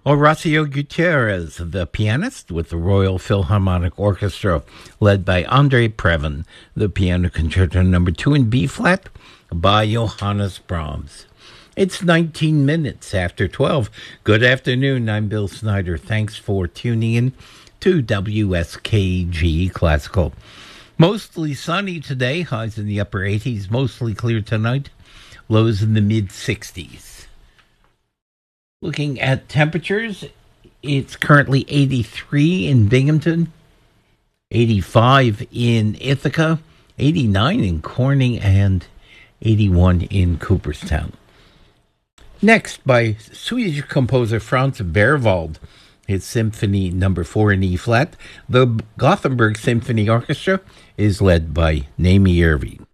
Horacio Gutierrez, the pianist, with the Royal Philharmonic Orchestra, led by Andre Previn, the Piano Concerto No. 2 in B-flat by Johannes Brahms. It's 19 minutes after 12. Good afternoon, I'm Bill Snyder. Thanks for tuning in to WSKG Classical. Mostly sunny today, highs in the upper 80s, mostly clear tonight, lows in the mid-60s. Looking at temperatures, it's currently 83 in Binghamton, 85 in Ithaca, 89 in Corning, and 81 in Cooperstown. Next, by Swedish composer Franz Berwald, his Symphony No. 4 in E-flat. The Gothenburg Symphony Orchestra is led by Naomi Irving.